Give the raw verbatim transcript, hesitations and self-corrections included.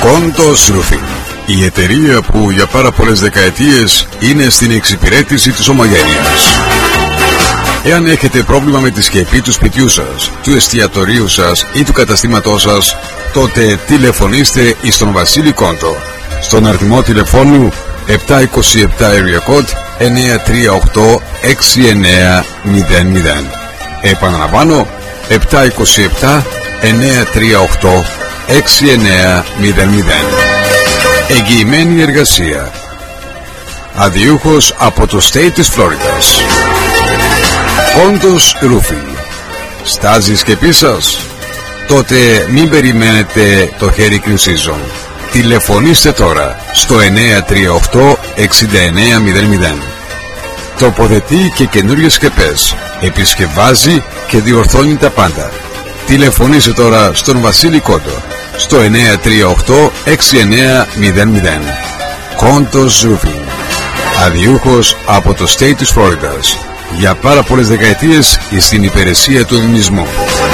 Κόντος Roofing, η εταιρεία που για πάρα πολλές δεκαετίες είναι στην εξυπηρέτηση της ομογένειας. Εάν έχετε πρόβλημα με τη σκεπή του σπιτιού σας, του εστιατορίου σας ή του καταστήματός σας, τότε τηλεφωνήστε στον Βασίλη Κόντο στον αριθμό τηλεφώνου επτά είκοσι επτά area code εννιά τρία οκτώ έξι εννιά μηδέν μηδέν. Επαναλαμβάνω, επτά είκοσι επτά εννιά τρία οκτώ έξι εννιά μηδέν μηδέν. Εγγυημένη εργασία. Αδιούχος από το state της Φλόριδας. Κόντος Roofing. Στάζει η σκεπή σας? Τότε μην περιμένετε το hurricane season. Τηλεφωνήστε τώρα στο εννιά τρία οκτώ έξι εννιά μηδέν μηδέν. Τοποθετεί και καινούριες σκεπές, επισκευάζει και διορθώνει τα πάντα. Τηλεφωνήστε τώρα στον Βασίλη Κόντο στο εννιά τρία οκτώ έξι εννιά μηδέν μηδέν. Κόντος Roofing. Αδιούχος από το state της Φλόριδας. Για πάρα πολλές δεκαετίες στην υπηρεσία του ελληνισμού.